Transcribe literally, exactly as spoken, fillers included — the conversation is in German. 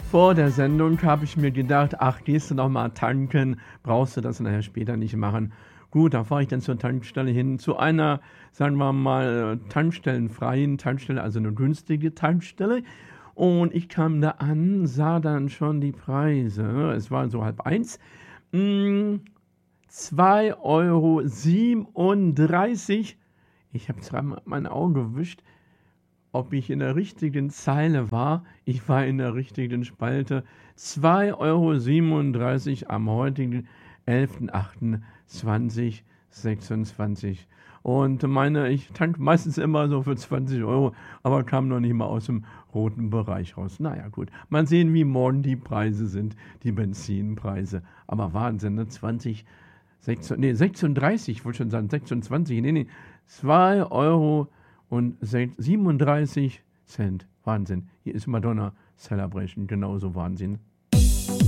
Vor der Sendung habe ich mir gedacht, ach, gehst du noch mal tanken, brauchst du das nachher später nicht machen. Gut, da fahre ich dann zur Tankstelle hin, zu einer, sagen wir mal, tankstellenfreien Tankstelle, also eine günstige Tankstelle. Und ich kam da an, sah dann schon die Preise. Es war so halb eins. Mm, zwei Euro siebenunddreißig. Ich habe zwar mein Auge gewischt, ob ich in der richtigen Zeile war. Ich war in der richtigen Spalte. zwei Euro siebenunddreißig am heutigen elften achten zweitausendsechsundzwanzig. Und meine, ich tanke meistens immer so für zwanzig Euro, aber kam noch nicht mal aus dem roten Bereich raus. Naja, gut. Mal sehen, wie morgen die Preise sind, die Benzinpreise. Aber Wahnsinn, ne? zwanzig, sechzehn, nee, sechsunddreißig, ich wollte schon sagen, sechsundzwanzig, nee, nee, zwei Euro und siebenunddreißig Cent. Wahnsinn. Hier ist Madonna Celebration, genauso Wahnsinn.